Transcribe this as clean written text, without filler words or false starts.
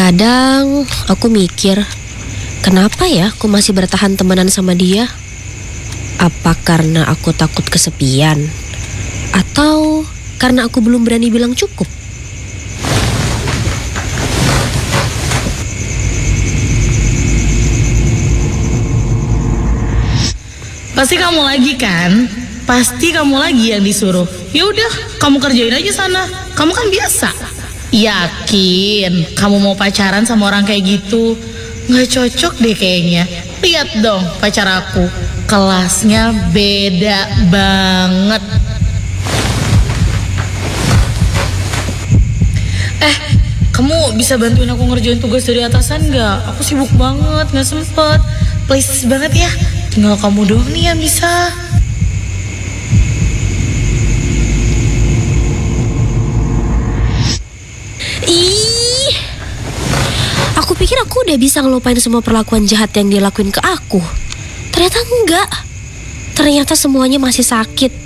Kadang aku mikir, kenapa ya aku masih bertahan temenan sama dia? Apa karena aku takut kesepian? Atau karena aku belum berani bilang cukup? Pasti kamu lagi kan? Pasti kamu lagi yang disuruh. Ya udah, kamu kerjain aja sana. Kamu kan biasa. Yakin kamu mau pacaran sama orang kayak gitu? Nggak cocok deh kayaknya. Lihat dong pacar aku, kelasnya beda banget. Kamu bisa bantuin aku ngerjain tugas dari atasan nggak? Aku sibuk banget, nggak sempet. Please banget ya. Tinggal kamu doang nih yang bisa. Ih, aku pikir aku udah bisa ngelupain semua perlakuan jahat yang dia lakuin ke aku. Ternyata enggak. Ternyata semuanya masih sakit.